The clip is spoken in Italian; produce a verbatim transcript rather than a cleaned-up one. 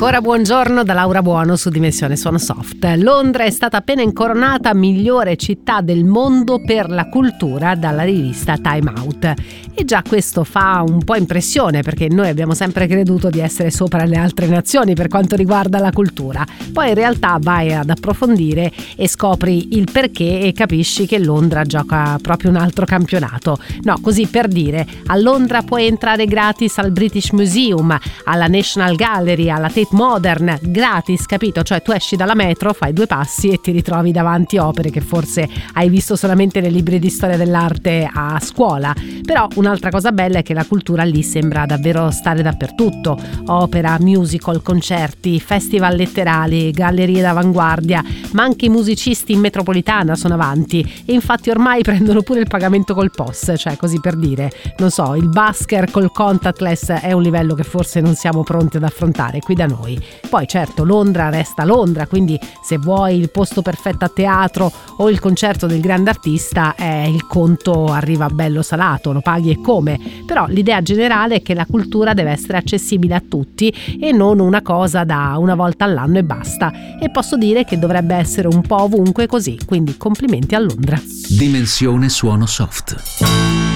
Ancora buongiorno da Laura Buono su Dimensione Suono Soft. Londra è stata appena incoronata migliore città del mondo per la cultura dalla rivista Time Out. E già questo fa un po' impressione, perché noi abbiamo sempre creduto di essere sopra le altre nazioni per quanto riguarda la cultura. Poi in realtà vai ad approfondire e scopri il perché e capisci che Londra gioca proprio un altro campionato. No, così per dire, a Londra puoi entrare gratis al British Museum, alla National Gallery, alla Tate Modern, gratis, capito? Cioè tu esci dalla metro, fai due passi e ti ritrovi davanti opere che forse hai visto solamente nei libri di storia dell'arte a scuola. Però un'altra cosa bella è che la cultura lì sembra davvero stare dappertutto: opera, musical, concerti, festival letterali, gallerie d'avanguardia, ma anche i musicisti in metropolitana sono avanti e infatti ormai prendono pure il pagamento col P O S, cioè così per dire, non so, il busker col contactless è un livello che forse non siamo pronti ad affrontare qui da noi. Poi certo, Londra resta Londra, quindi se vuoi il posto perfetto a teatro o il concerto del grande artista, eh, il conto arriva bello salato, lo paghi e come. Però l'idea generale è che la cultura deve essere accessibile a tutti e non una cosa da una volta all'anno e basta, e posso dire che dovrebbe essere un po' ovunque così, quindi complimenti a Londra. Dimensione Suono Soft.